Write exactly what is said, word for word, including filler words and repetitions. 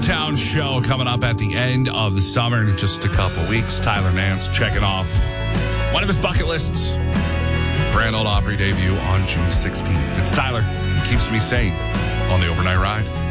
Hometown show coming up at the end of the summer in just a couple weeks. Tyler Nance checking off one of his bucket lists. Grand Ole Opry debut on June sixteenth. It's Tyler. He keeps me sane on the overnight ride.